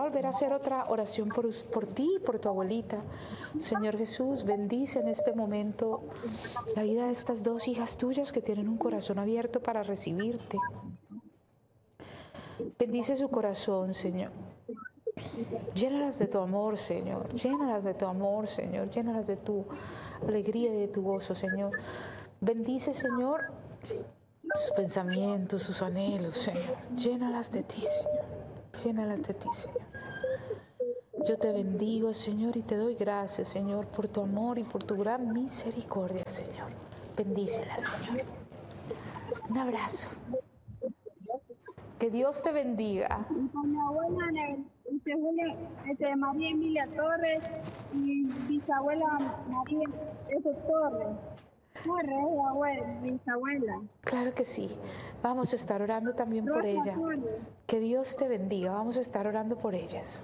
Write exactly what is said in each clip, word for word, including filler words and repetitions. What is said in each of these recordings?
volver a hacer otra oración por, por ti y por tu abuelita. Señor Jesús, bendice en este momento la vida de estas dos hijas tuyas que tienen un corazón abierto para recibirte. Bendice su corazón, Señor. Llénalas de tu amor, Señor. Llénalas de tu amor, Señor. Llénalas de tu alegría y de tu gozo, Señor. Bendice, Señor, sus pensamientos, sus anhelos, Señor. Llénalas de ti, Señor. Llénalas de ti, Señor. Yo te bendigo, Señor, y te doy gracias, Señor, por tu amor y por tu gran misericordia, Señor. Bendícelas, Señor. Un abrazo. Que Dios te bendiga. Mi abuela, este, María Emilia Torres, y bisabuela María este, Torres. Torres, abuela, bisabuela. Claro que sí. Vamos a estar orando también por ella. Que Dios te bendiga. Vamos a estar orando por ellas.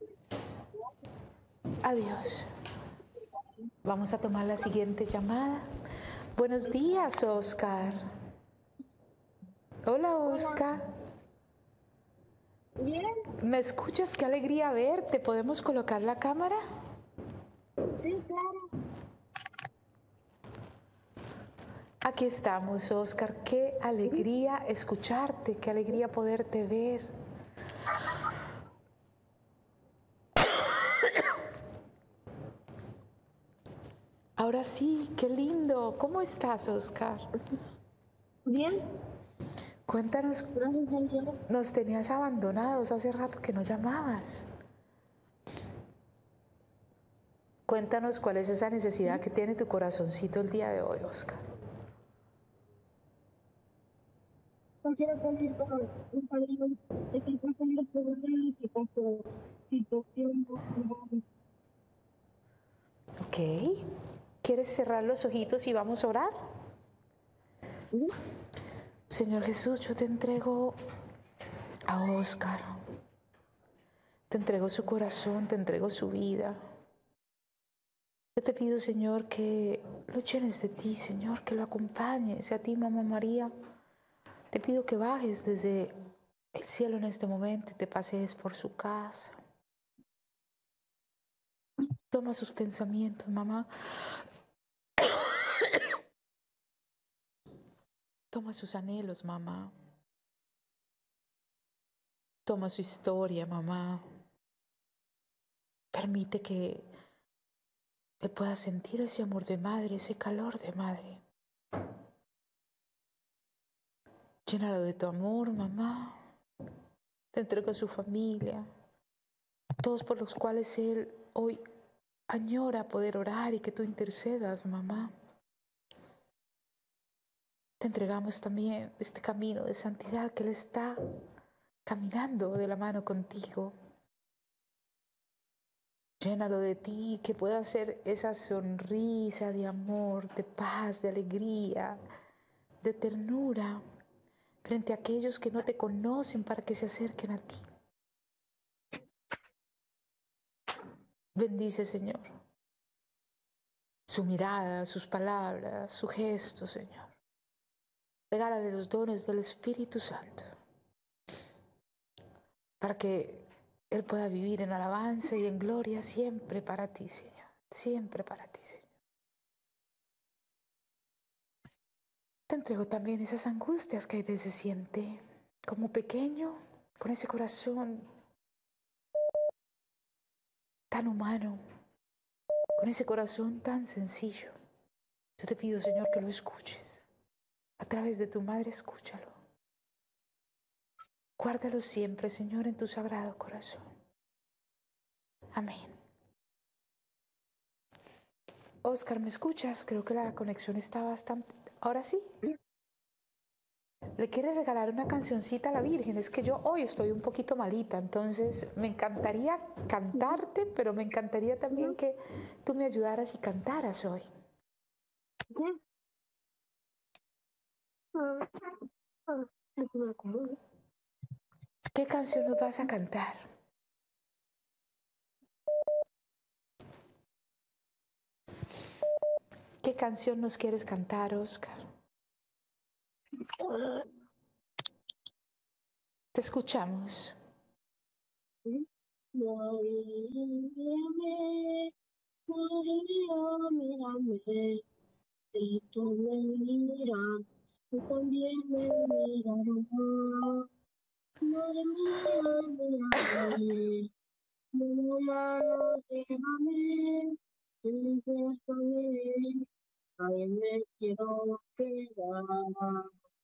Adiós. Vamos a tomar la siguiente llamada. Buenos días, Oscar. Hola, Oscar. Bien. ¿Me escuchas? Qué alegría verte. ¿Podemos colocar la cámara? Sí, claro. Aquí estamos, Oscar. Qué alegría escucharte, qué alegría poderte ver. Ahora sí, qué lindo. ¿Cómo estás, Oscar? Bien. Cuéntanos, nos tenías abandonados hace rato que nos llamabas. Cuéntanos cuál es esa necesidad que tiene tu corazoncito el día de hoy, Oscar. Quiero pedir por un padrino de que pasen los problemas que pasó situación. Ok. ¿Quieres cerrar los ojitos y vamos a orar? ¿Sí? Señor Jesús, yo te entrego a Oscar. Te entrego su corazón, te entrego su vida. Yo te pido, Señor, que lo llenes de ti, Señor, que lo acompañes. A ti, Mamá María, te pido que bajes desde el cielo en este momento y te pasees por su casa. Toma sus pensamientos, mamá. Toma sus anhelos, mamá. Toma su historia, mamá. Permite que él pueda sentir ese amor de madre, ese calor de madre. Llénalo de tu amor, mamá. Te entrego a su familia, todos por los cuales él hoy añora poder orar y que tú intercedas, mamá. Te entregamos también este camino de santidad que él está caminando de la mano contigo. Llénalo de ti, que pueda ser esa sonrisa de amor, de paz, de alegría, de ternura frente a aquellos que no te conocen para que se acerquen a ti. Bendice, Señor, su mirada, sus palabras, su gesto, Señor. Regálale los dones del Espíritu Santo para que Él pueda vivir en alabanza y en gloria siempre para ti, Señor. Siempre para ti, Señor. Te entrego también esas angustias que a veces siente como pequeño, con ese corazón tan humano, con ese corazón tan sencillo. Yo te pido, Señor, que lo escuches. A través de tu madre, escúchalo. Guárdalo siempre, Señor, en tu sagrado corazón. Amén. Oscar, ¿me escuchas? Creo que la conexión está bastante... ¿Ahora sí? Le quiere regalar una cancioncita a la Virgen. Es que yo hoy estoy un poquito malita, entonces me encantaría cantarte, pero me encantaría también que tú me ayudaras y cantaras hoy. ¿Qué canción nos vas a cantar? ¿Qué canción nos quieres cantar, Oscar? Te escuchamos. María, mírame, María, mírame, si tú me miras, yo también me miraré. Madre mía, mírame, mamá, no déjame, déjame, ay, me quiero quedar.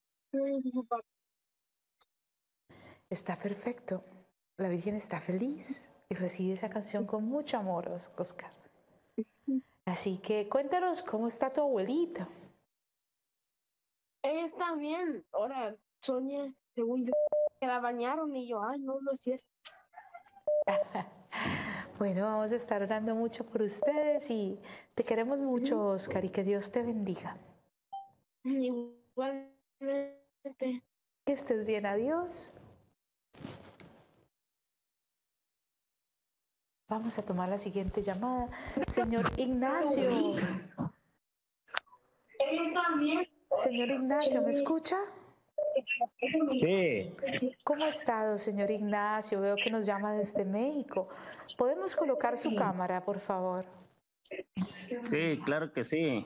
Está perfecto. La Virgen está feliz y recibe esa canción con mucho amor, Oscar. Así que cuéntanos cómo está tu abuelita. Ella está bien. Ahora, Sonia, según yo, que la bañaron y yo, ay, no, no es cierto. Bueno, vamos a estar orando mucho por ustedes y te queremos mucho, Oscar, y que Dios te bendiga. Igualmente. Que estés bien, adiós. Vamos a tomar la siguiente llamada. Señor Ignacio. Señor Ignacio, ¿me escucha? Sí. ¿Cómo ha estado, señor Ignacio? Veo que nos llama desde México. ¿Podemos colocar su cámara, por favor? Sí, claro que sí.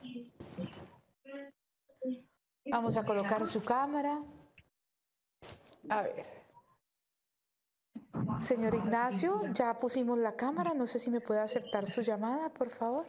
Vamos a colocar su cámara. A ver. Señor Ignacio, ya pusimos la cámara. No sé si me puede aceptar su llamada, por favor.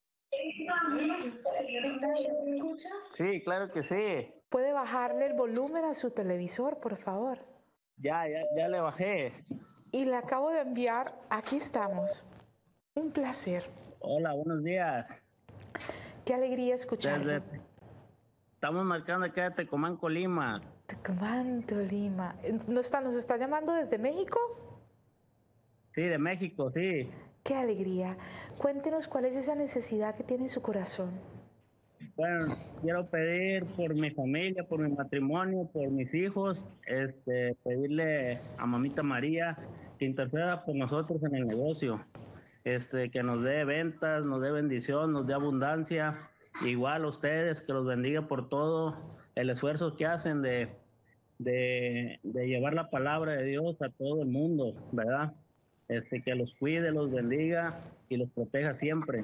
Sí, claro que sí. ¿Puede bajarle el volumen a su televisor, por favor? Ya, ya, ya le bajé. Y le acabo de enviar, aquí estamos. Un placer. Hola, buenos días. Qué alegría escucharlo. Desde... Estamos marcando acá de Tecomán, Colima. Tecomán, Tolima. ¿Nos está, ¿Nos está llamando desde México? Sí, de México, sí. Qué alegría. Cuéntenos cuál es esa necesidad que tiene en su corazón. Bueno, quiero pedir por mi familia, por mi matrimonio, por mis hijos, este, pedirle a Mamita María que interceda por nosotros en el negocio, este, que nos dé ventas, nos dé bendición, nos dé abundancia. Igual a ustedes, que los bendiga por todo el esfuerzo que hacen de, de, de llevar la palabra de Dios a todo el mundo, ¿verdad? Este, que los cuide, los bendiga y los proteja siempre.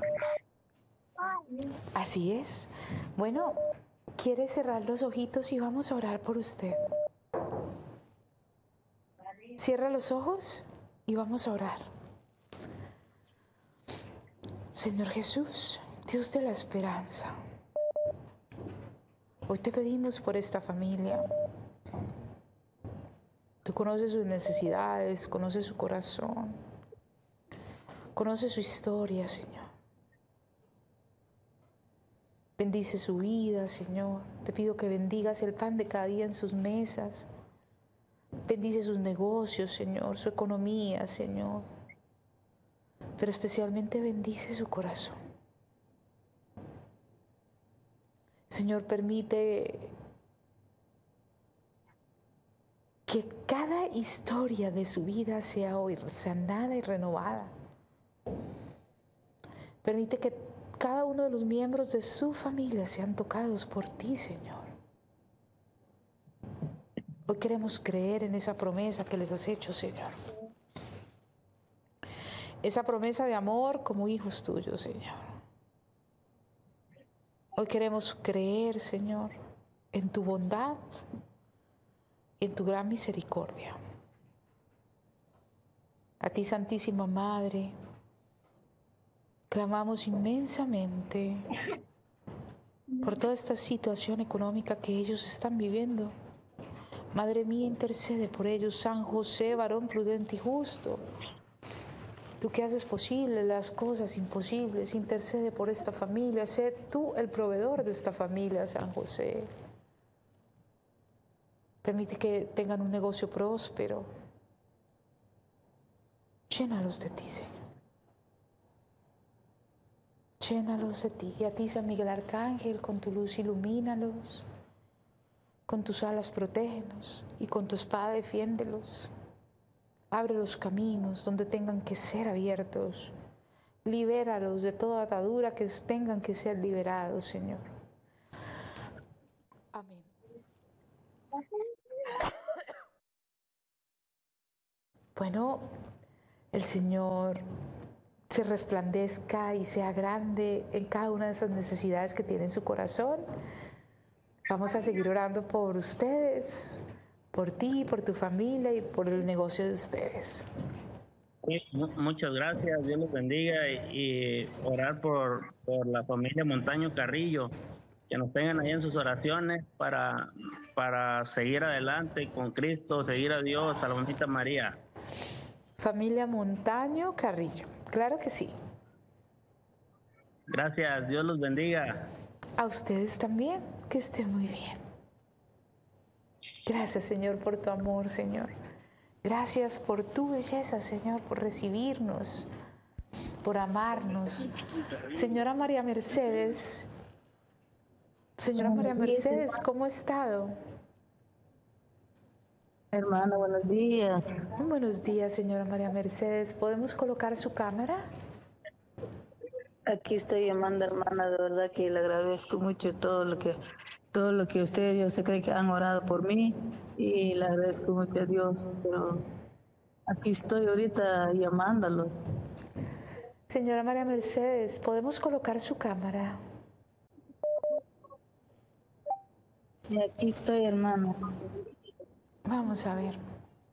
Así es. Bueno, ¿quiere cerrar los ojitos y vamos a orar por usted? Cierra los ojos y vamos a orar. Señor Jesús, Dios de la esperanza, hoy te pedimos por esta familia. Tú conoces sus necesidades, conoces su corazón, conoces su historia, Señor. Bendice su vida, Señor. Te pido que bendigas el pan de cada día en sus mesas. Bendice sus negocios, Señor, su economía, Señor. Pero especialmente bendice su corazón. Señor, permite que cada historia de su vida sea hoy sanada y renovada. Permite que cada uno de los miembros de su familia sean tocados por ti, Señor. Hoy queremos creer en esa promesa que les has hecho, Señor. Esa promesa de amor como hijos tuyos, Señor. Hoy queremos creer, Señor, en tu bondad, en tu gran misericordia. A ti, Santísima Madre, clamamos inmensamente por toda esta situación económica que ellos están viviendo. Madre mía, intercede por ellos. San José, varón prudente y justo, tú que haces posible las cosas imposibles, intercede por esta familia. Sé tú el proveedor de esta familia, San José. Permite que tengan un negocio próspero. Llénalos de ti, Señor. Llénalos de ti. Y a ti, San Miguel Arcángel, con tu luz ilumínalos. Con tus alas protégenos y con tu espada defiéndelos. Abre los caminos donde tengan que ser abiertos. Libéralos de toda atadura que tengan que ser liberados, Señor. Amén. Bueno, el Señor se resplandezca y sea grande en cada una de esas necesidades que tiene en su corazón. Vamos a seguir orando por ustedes, por ti, por tu familia y por el negocio de ustedes. Sí, muchas gracias, Dios los bendiga y, y orar por, por la familia Montaño Carrillo, que nos tengan ahí en sus oraciones para, para seguir adelante con Cristo, seguir a Dios, a la mamita María. Familia Montaño Carrillo, claro que sí. Gracias, Dios los bendiga. A ustedes también, que estén muy bien. Gracias, Señor, por tu amor, Señor. Gracias por tu belleza, Señor, por recibirnos, por amarnos. Señora María Mercedes, señora María Mercedes, ¿cómo ha estado? Hermana, buenos días. Buenos días, señora María Mercedes. ¿Podemos colocar su cámara? Aquí estoy llamando, hermana, de verdad que le agradezco mucho todo lo que todo lo que ustedes, yo sé que han orado por mí y le agradezco mucho a Dios, pero aquí estoy ahorita llamándolo. Señora María Mercedes, ¿podemos colocar su cámara? Y aquí estoy, hermana. Vamos a ver.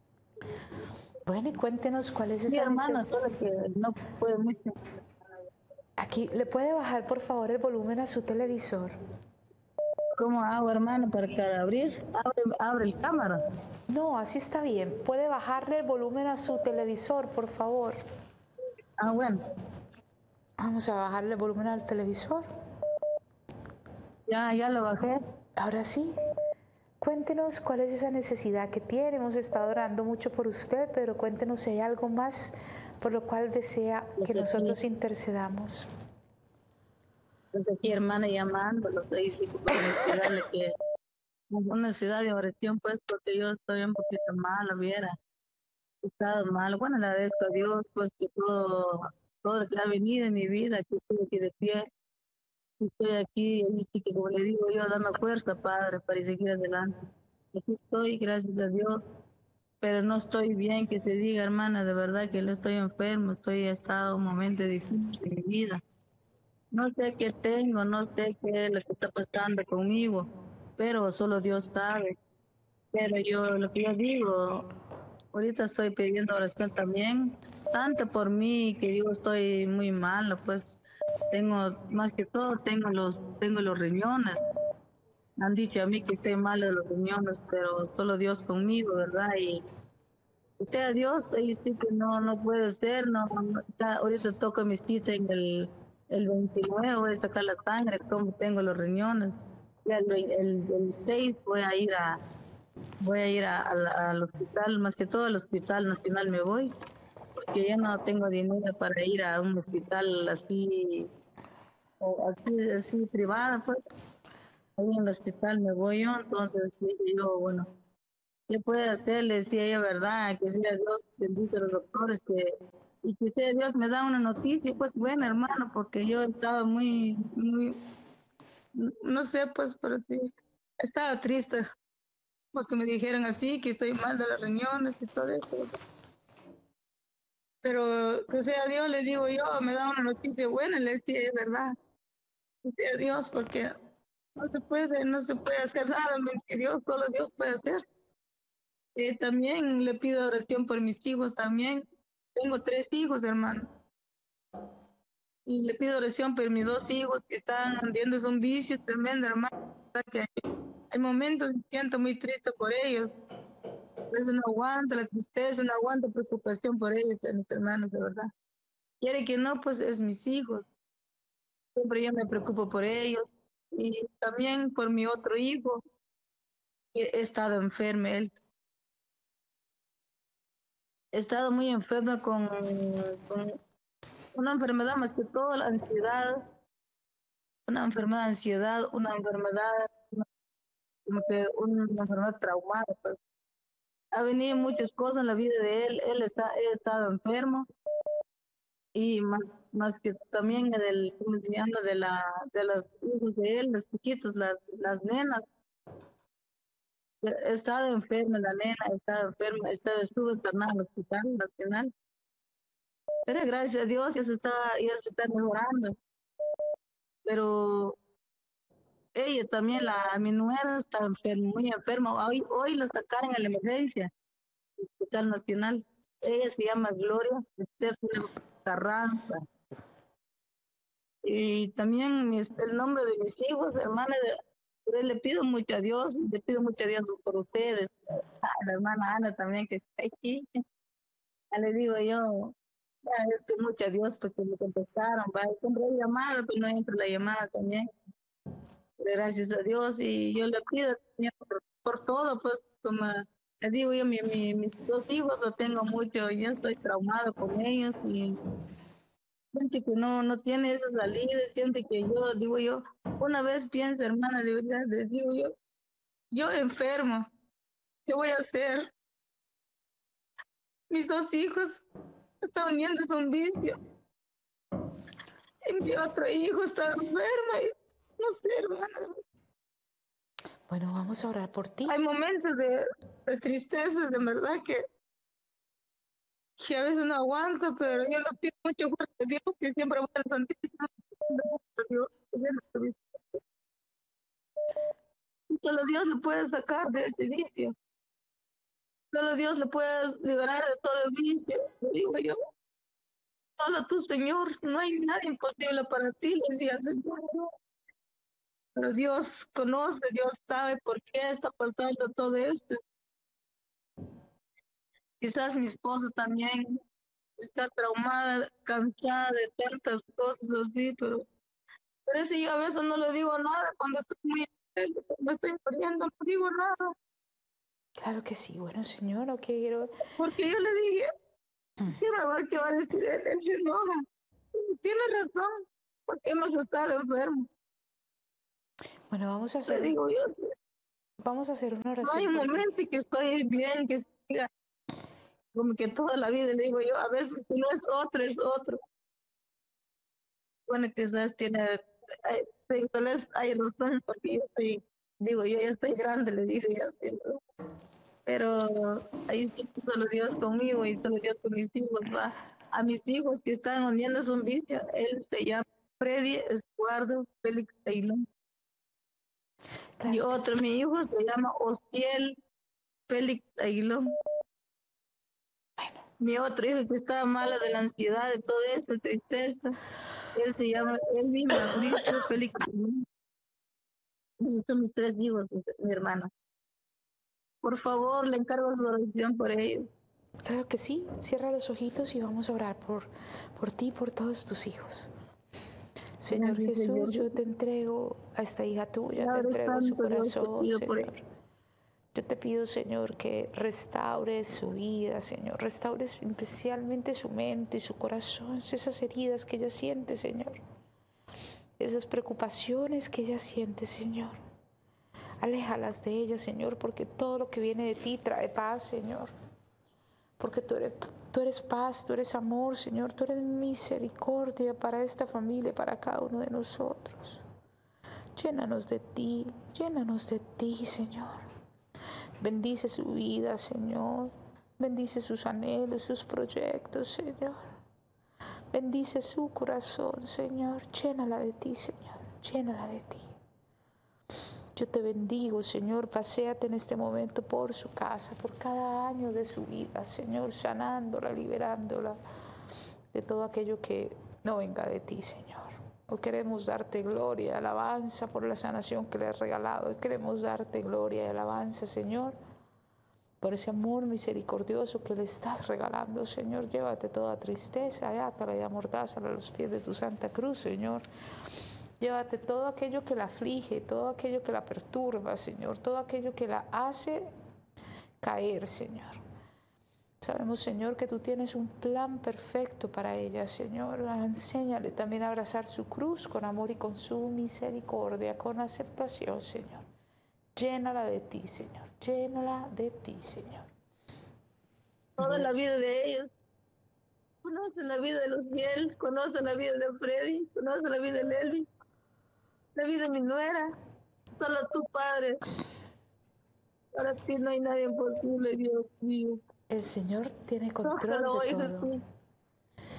Bueno, y cuéntenos cuál es esa Sí, hermana, necesidad. solo que no puede mucho. Aquí, ¿le puede bajar, por favor, el volumen a su televisor? ¿Cómo hago, hermana, para que abrir? Abre, abre el cámara. No, así está bien. ¿Puede bajarle el volumen a su televisor, por favor? Ah, bueno. Vamos a bajarle el volumen al televisor. Ya, ya lo bajé. Ahora sí. Cuéntenos cuál es esa necesidad que tiene. Hemos estado orando mucho por usted, pero cuéntenos si hay algo más por lo cual desea que nosotros intercedamos. Desde aquí, hermana, llamándolo, estoy para darle que una necesidad de oración, pues, porque yo estoy un poquito mala, viera, he estado mal. Bueno, le agradezco a Dios, pues, que todo, todo lo que ha venido en mi vida, que estoy aquí de pie, estoy aquí, y que como le digo yo, dame fuerza, Padre, para seguir adelante. Aquí estoy, gracias a Dios, pero no estoy bien, que te diga, hermana, de verdad que le estoy enfermo, estoy he estado un momento difícil en mi vida. No sé qué tengo, no sé qué es lo que está pasando conmigo, pero solo Dios sabe. Pero yo, lo que yo digo, ahorita estoy pidiendo oración también, tanto por mí que yo estoy muy mal, pues tengo, más que todo, tengo los, tengo los riñones. Han dicho a mí que estoy mal de los riñones, pero solo Dios conmigo, ¿verdad? Y usted a Dios, y sí que no, no puede ser, no, no, ya ahorita toca mi cita en el, el veintinueve, voy a sacar la sangre, como tengo los riñones, ya el, el, el seis voy a ir a, voy a ir a, a la- al hospital, más que todo al hospital nacional me voy, porque ya no tengo dinero para ir a un hospital así, o así, así privado, pues, ahí en el hospital me voy yo, entonces dije yo, bueno, ¿qué puede hacer? Le decía ella, ¿verdad? Que sea Dios, bendito a los doctores, que, y que sea Dios me da una noticia, pues bueno, hermano, porque yo he estado muy, muy, no sé, pues, pero sí, he estado triste, porque me dijeron así, que estoy mal de los riñones y todo eso. Pero que sea Dios, le digo yo, me da una noticia buena, le decía, es verdad, que sea Dios, porque no se puede, no se puede hacer nada, que Dios, solo Dios puede hacer. Eh, también le pido oración por mis hijos también. Tengo tres hijos, hermano. Y le pido oración por mis dos hijos que están viendo es un vicio tremendo, hermano. Que hay momentos que siento muy triste por ellos. A veces no aguanto la tristeza, no aguanto preocupación por ellos, mis hermanos, de verdad. Quiere que no, pues es mis hijos. Siempre yo me preocupo por ellos. Y también por mi otro hijo, que he estado enfermo, él. He estado muy enferma con, con una enfermedad más que todo, la ansiedad, una enfermedad de ansiedad, una enfermedad, como que una enfermedad traumada. Pues. Ha venido muchas cosas en la vida de él, él está, él estado enfermo y más, más que también del, ¿cómo se llama? De la, de los hijos de él, los chiquitos, las, las nenas. He estado enferma la nena, he estado enferma, he estado, estuve internada en el hospital nacional Pero gracias a Dios ya se está, ya se está mejorando. Pero ella también, la, mi nuera está enferma, muy enferma. Hoy, hoy la sacaron en la emergencia, Hospital Nacional. Ella se llama Gloria Estefania Carranza. Y también mi- el nombre de mis hijos, hermana, de, pero le pido mucho a Dios, le pido mucho a Dios por ustedes. A la hermana Ana también que está aquí. Ya le digo yo, ya, es que mucho a Dios porque me contestaron, va, siempre hay llamada, pero no entra la llamada también. Pero gracias a Dios y yo le pido también por, por todo, pues como le digo yo, mi, mi- mis dos hijos los tengo mucho, yo estoy traumada con ellos y gente que no, no tiene esa salida, gente que yo, digo yo, una vez piensa, hermana, de verdad, les digo yo, yo enfermo, ¿qué voy a hacer? Mis dos hijos están uniéndose a un vicio y mi otro hijo está enfermo y no sé, hermana, Bueno, vamos a orar por ti. hay momentos de, de tristeza, de verdad que, que a veces no aguanto, pero yo lo pido mucho fuerte a Dios, que siempre voy al Santísimo, a Dios, y solo Dios le puede sacar de este vicio. Solo Dios le puede liberar de todo el vicio. Le digo yo, solo tú, Señor, no hay nada imposible para ti, le decía el Señor. Pero Dios conoce, Dios sabe por qué está pasando todo esto. Quizás mi esposo también está traumada, cansada de tantas cosas así, pero, pero eso yo a veces no le digo nada cuando estoy muy enferma, cuando estoy muriendo, no digo nada, Claro que sí. Bueno, Señor, no quiero... porque yo le dije, ¿qué me va, qué va a decir él? Él se enoja. Tiene razón, porque hemos estado enfermos. Bueno, vamos a Le hacer, digo yo, vamos a hacer una no hay oración un por ti. momento que estoy bien, que siga como que toda la vida, le digo yo, a veces si no es otro, es otro. Bueno, quizás tiene, hay, sí, tal vez hay razón, porque yo estoy, digo yo, ya estoy grande, le digo ya siempre. Pero ahí está solo Dios conmigo y solo Dios con mis hijos, va. A mis hijos que están uniendo un vicio, él se llama Freddy Escuardo Félix Taylor. Claro Y que otro, sí. mi hijo se llama Ostiel Félix Aguilón. Bueno, Mi otro hijo que estaba mala de la ansiedad, de todo esto, tristeza, él se llama Elvin Mauricio Félix Aguilón. Esos son mis tres hijos, mi hermana. Por favor, le encargo su oración por ellos. claro que sí. Cierra los ojitos y vamos a orar por, por ti y por todos tus hijos. Señor Gracias, Jesús, Señor. yo te entrego a esta hija tuya, te Padre entrego su Santo, Dios, te corazón, pido por Señor. ellos. Yo te pido, Señor, que restaures su vida, Señor. Restaures especialmente su mente y su corazón, esas heridas que ella siente, Señor. Esas preocupaciones que ella siente, Señor. Aléjalas de ella, Señor, porque todo lo que viene de ti trae paz, Señor. Porque tú eres, tú eres paz, tú eres amor, Señor. Tú eres misericordia para esta familia, para cada uno de nosotros. Llénanos de ti, llénanos de ti, Señor. Bendice su vida, Señor. Bendice sus anhelos, sus proyectos, Señor. Bendice su corazón, Señor. Llénala de ti, Señor. Llénala de ti. Yo te bendigo, Señor. Paséate en este momento por su casa, por cada año de su vida, Señor, sanándola, liberándola de todo aquello que no venga de ti, Señor. Hoy queremos darte gloria y alabanza por la sanación que le has regalado. Hoy queremos darte gloria y alabanza, Señor, por ese amor misericordioso que le estás regalando, Señor. Llévate toda tristeza, átala y amordázala a los pies de tu santa cruz, Señor. Llévate todo aquello que la aflige, todo aquello que la perturba, Señor, todo aquello que la hace caer, Señor. Sabemos, Señor, que tú tienes un plan perfecto para ella, Señor. Enséñale también a abrazar su cruz con amor y con su misericordia, con aceptación, Señor. Llénala de ti, Señor. Llénala de ti, Señor. Toda la vida de ellos. Conoce la vida de Luciel, conoce la vida de Freddy, conoce la vida de Elvin, la vida de mi nuera. Solo tú, Padre. Para ti no hay nada imposible, Dios mío. El Señor tiene control Tócalo de hoy, todo. Jesús.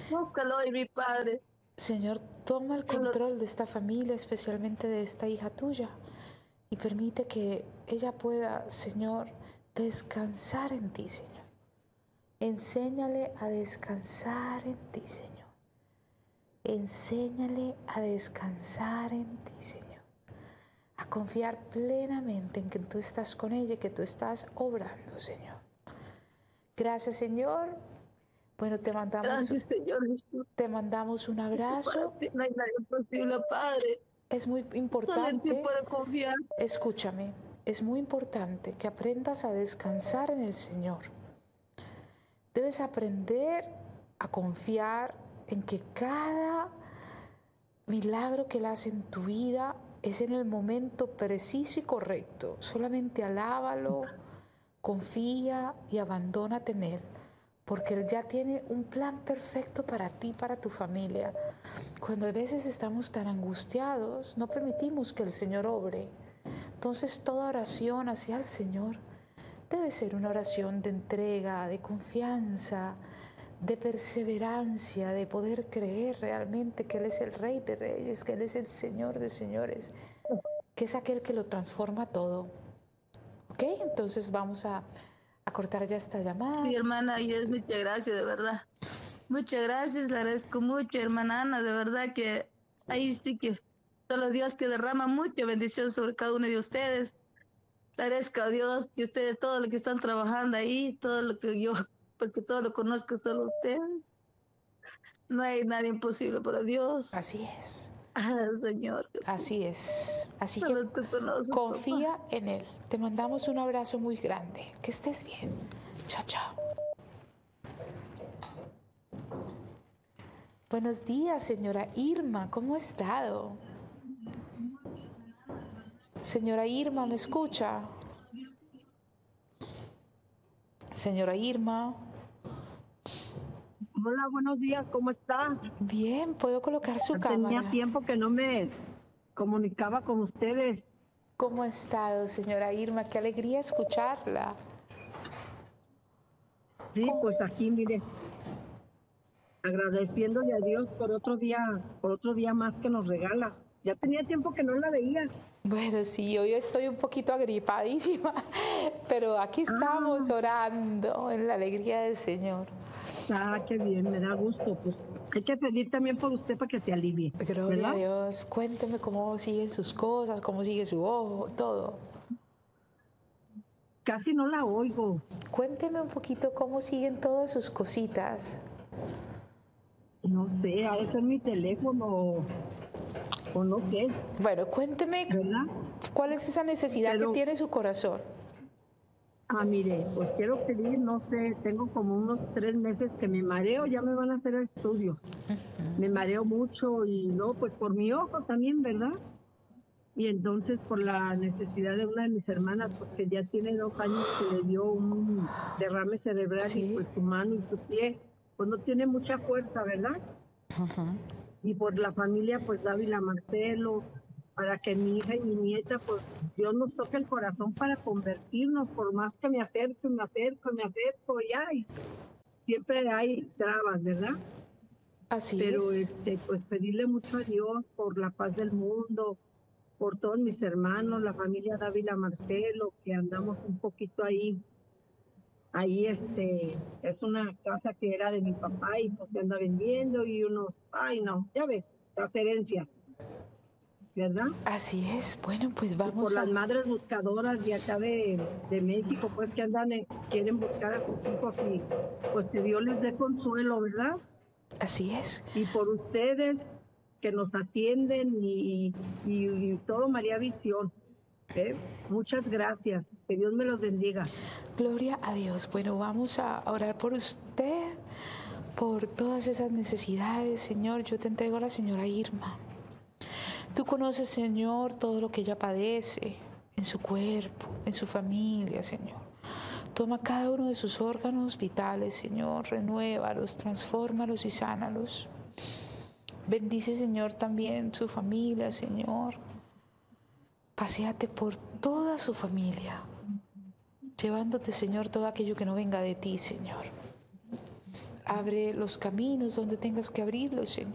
Búscalo hoy, mi Padre. Señor, toma el control de esta familia, especialmente de esta hija tuya, y permite que ella pueda, Señor, descansar en ti, Señor. Enséñale a descansar en ti, Señor. Enséñale a descansar en ti, Señor. A confiar plenamente en que tú estás con ella y que tú estás obrando, Señor. Gracias, Señor. Bueno, te mandamos, Gracias, Señor Jesús. te mandamos un abrazo. No hay nada imposible, Padre. Es muy Solo en ti importante, puedo confiar. escúchame, es muy importante que aprendas a descansar en el Señor. Debes aprender a confiar en que cada milagro que Él hace en tu vida es en el momento preciso y correcto. Solamente alábalo, confía y abandónate en Él, porque Él ya tiene un plan perfecto para ti, para tu familia. Cuando a veces estamos tan angustiados, no permitimos que el Señor obre. Entonces toda oración hacia el Señor debe ser una oración de entrega, de confianza, de perseverancia, de poder creer realmente que Él es el Rey de Reyes, que Él es el Señor de Señores, que es aquel que lo transforma todo. ¿Ok? Entonces vamos a, a cortar ya esta llamada. Sí, hermana, y es muchas gracias, de verdad. Muchas gracias, le agradezco mucho, hermana Ana, de verdad que ahí sí que solo Dios que derrama mucha bendición sobre cada uno de ustedes. Le agradezco a Dios que ustedes, todo lo que están trabajando ahí, todo lo que yo, pues que todo lo conozco solo ustedes. No hay nada imposible para Dios. Así es. Ah, Señor. Así es. Así Solo que tú conoces, confía papá. en Él. Te mandamos un abrazo muy grande. Que estés bien. Chao, chao. Buenos días, señora Irma. ¿Cómo ha estado? Señora Irma, ¿me escucha? Señora Irma. Hola, buenos días, ¿cómo está? Bien, ¿puedo colocar su Tenía cámara? tiempo que no me comunicaba con ustedes. ¿Cómo ha estado, señora Irma? Qué alegría escucharla. Sí, pues aquí, mire, agradeciéndole a Dios por otro día, por otro día más que nos regala. Ya tenía tiempo que no la veía. Bueno, sí, hoy estoy un poquito agripadísima, pero aquí estamos Ah. orando en la alegría del Señor. Ah, qué bien, me da gusto. Pues hay que pedir también por usted para que se alivie. Gloria ¿verdad? a Dios. Cuénteme cómo siguen sus cosas, cómo sigue su ojo, todo. Casi no la oigo. Cuénteme un poquito cómo siguen todas sus cositas. No sé, a veces mi teléfono o, o no sé, Bueno, cuénteme ¿verdad? cuál es esa necesidad Pero- que tiene su corazón. Ah, mire, pues quiero pedir, no sé, tengo como unos tres meses que me mareo, ya me van a hacer estudios. Me mareo mucho y no, pues por mi ojo también, ¿verdad? Y entonces por la necesidad de una de mis hermanas, pues que ya tiene dos años que le dio un derrame cerebral Sí. y pues su mano y su pie, pues no tiene mucha fuerza, ¿verdad? Ujú. Y por la familia, pues Dávila Marcelo, para que mi hija y mi nieta, pues Dios nos toque el corazón para convertirnos, por más que me acerco, y me acerco, y me acerco, ya, y siempre hay trabas, ¿verdad? Así Pero es. este, pues pedirle mucho a Dios por la paz del mundo, por todos mis hermanos, la familia Dávila Marcelo, que andamos un poquito ahí. Ahí este, es una casa que era de mi papá y pues se anda vendiendo y unos, ay no, ya ves, las herencias, ¿verdad? Así es. Bueno, pues Y por vamos a... las madres buscadoras de acá de, de México, pues que andan, en- quieren buscar a sus hijos y pues que Dios les dé consuelo, ¿verdad? Así es. Y por ustedes que nos atienden y, y, y todo María Visión. ¿eh? Muchas gracias. Que Dios me los bendiga. Gloria a Dios. Bueno, vamos a orar por usted, por todas esas necesidades. Señor, yo te entrego a la señora Irma. Tú conoces, Señor, todo lo que ella padece en su cuerpo, en su familia, Señor. Toma cada uno de sus órganos vitales, Señor, renuévalos, transfórmalos y sánalos. Bendice, Señor, también su familia, Señor. Paséate por toda su familia, llevándote, Señor, todo aquello que no venga de ti, Señor. Abre los caminos donde tengas que abrirlos, Señor.